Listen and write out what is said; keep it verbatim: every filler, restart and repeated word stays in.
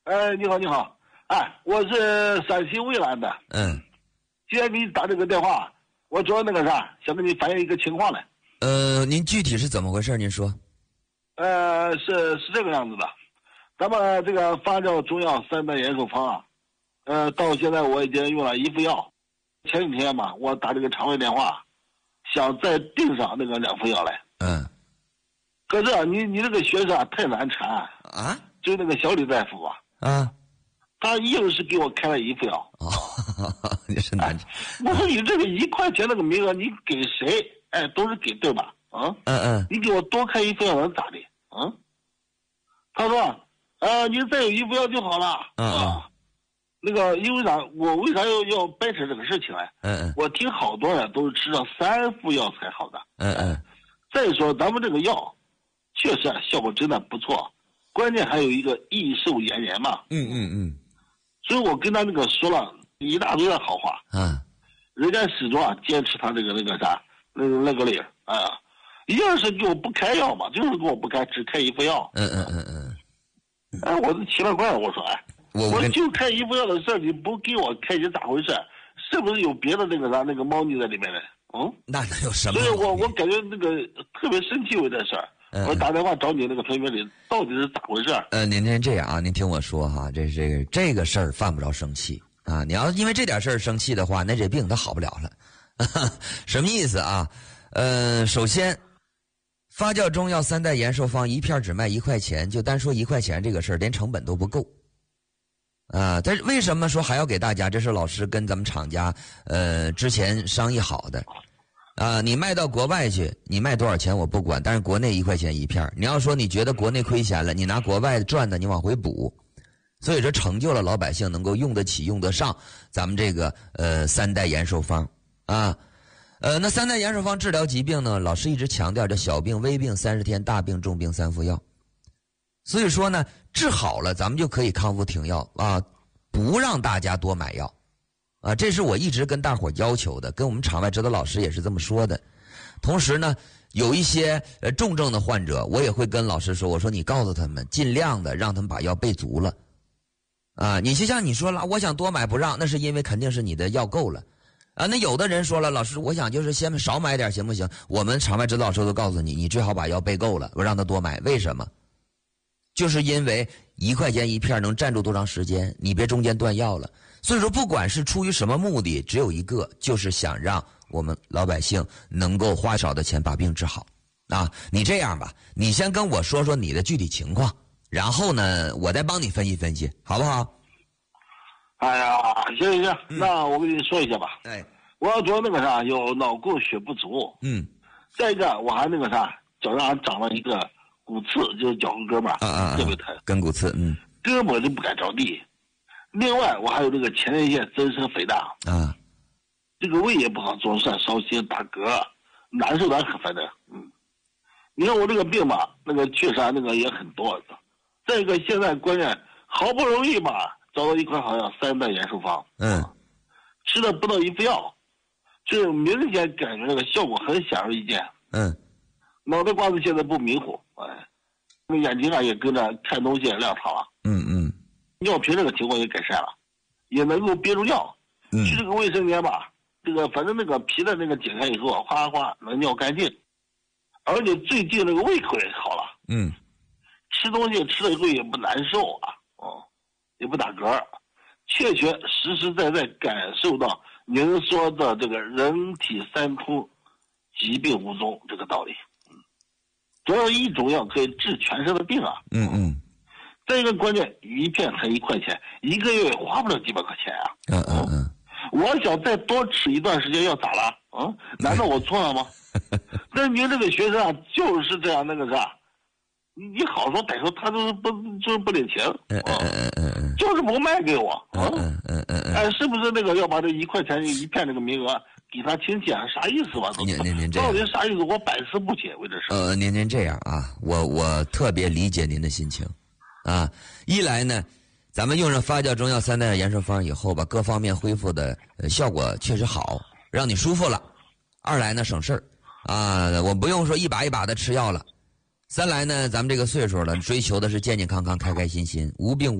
哎，你好，你好，哎，我是陕西渭南的。 嗯。 今天给你打这个电话，我主要那个啥，想跟你反映一个情况来。 呃，您具体是怎么回事？您说。 呃，是是这个样子的，咱们这个发酵中药三代延寿方啊，呃，到现在我已经用了一副药，前几天嘛，我打这个肠胃电话，想再订上那个两副药来。 嗯。 可是啊，你你这个学生啊太难缠啊， 就那个小李大夫啊， 啊， 他硬是给我开了一副药。 哦，你是难缠。 我说你这个一块钱那个名额，你给谁？哎，都是给对吧？啊， 嗯嗯。 你给我多开一副药能咋的？啊？他说，呃，你再有一副药就好了。 嗯嗯。 啊，那个因为啥？我为啥要要掰扯这个事情呢？ 嗯嗯。 我听好多人都是吃上三副药才好的。 嗯嗯。 再说咱们这个药，确实啊效果真的不错，关键还有一个益寿延年嘛。 嗯嗯嗯。 所以我跟他那个说了一大堆的好话。 嗯。 人家始终啊坚持他这个那个啥那个那个理啊，要是给我不开药嘛，就是给我不开，只开一副药。 嗯嗯嗯嗯。 哎，我都奇了怪了，我说哎， 我我就开一副药的事儿，你不给我开，你咋回事？是不是有别的那个啥那个猫腻在里面呢？嗯， 那能有什么？ 所以我我感觉那个特别生气为这事儿。 嗯、 我打电话找你那个评评理，到底是咋回事？ 呃，您您这样啊，您听我说哈，这这个这个事儿犯不着生气啊。你要因为这点事儿生气的话，那这病它好不了了。什么意思啊？呃，首先，发酵中药三代延寿方一片只卖一块钱，就单说一块钱这个事儿，连成本都不够。啊，但是为什么说还要给大家？这是老师跟咱们厂家呃之前商议好的。啊，你卖到国外去，你卖多少钱我不管，但是国内一块钱一片。你要说你觉得国内亏钱了，你拿国外赚的你往回补，所以说成就了老百姓能够用得起、用得上咱们这个呃三代延寿方啊。呃，那三代延寿方治疗疾病呢，老师一直强调这小病、微病三十天，大病、重病三副药。所以说呢，治好了咱们就可以康复停药啊，不让大家多买药。啊，这是我一直跟大伙要求的，跟我们场外指导老师也是这么说的。同时呢，有一些呃重症的患者，我也会跟老师说，我说你告诉他们，尽量的让他们把药备足了。啊，你就像你说了，我想多买不让，那是因为肯定是你的药够了。啊，那有的人说了，老师，我想就是先少买点行不行？我们场外指导老师都告诉你，你最好把药备够了，我让他多买。为什么？就是因为一块钱一片能站住多长时间，你别中间断药了。所以说，不管是出于什么目的，只有一个，就是想让我们老百姓能够花少的钱把病治好。啊，你这样吧，你先跟我说说你的具体情况，然后呢，我再帮你分析分析，好不好？ 哎呀，行行行，嗯、那我跟你说一下吧。 哎， 我主要那个啥，有脑供血不足。 嗯。 再一个，我还那个啥，脚上长了一个骨刺，就是脚后跟嘛， 啊啊， 特别疼， 跟骨刺，嗯， 根本就不敢着地。另外，我还有这个前列腺增生肥大啊， 这个胃也不好，总是烧心打嗝，难受的很，反正，嗯，你看我这个病吧，那个确实啊，那个也很多。再一个，现在关键好不容易吧，找到一款好像三代延寿方， 嗯， 吃了不到一副药，就明显感觉这个效果很显而易见， 嗯， 脑袋瓜子现在不迷糊，哎，那眼睛啊也跟着看东西也亮堂了， 嗯嗯。 尿频这个情况也改善了，也能够憋住尿。 嗯， 去这个卫生间吧，这个反正那个皮的那个解开以后啊，哗哗能尿干净，而且最近那个胃口也好了。 嗯， 吃东西吃了以后也不难受啊，哦，也不打嗝，确确实实在在感受到您说的这个人体三通，疾病无踪这个道理。嗯，主要一种药可以治全身的病啊。 嗯嗯。 再一个关键，一片才一块钱，一个月也花不了几百块钱啊。 嗯嗯嗯。 我想再多吃一段时间，要咋了？嗯，难道我错了吗？那您这个学生啊，就是这样那个啥，你好说歹说，他就是不就是不领情。 嗯嗯嗯嗯嗯。 就是不卖给我。 嗯嗯嗯嗯嗯。 哎，是不是那个要把这一块钱一片这个名额给他亲戚啊？啥意思吧？ 您您您这到底啥意思？我百思不解，为这事。 呃，您您这样啊，我我特别理解您的心情。啊，一来呢，咱们用上发酵中药三代延寿方以后吧，各方面恢复的、呃、效果确实好，让你舒服了。二来呢，省事儿啊，我不用说一把一把的吃药了。三来呢，咱们这个岁数了，追求的是健健康康、开开心心，无病无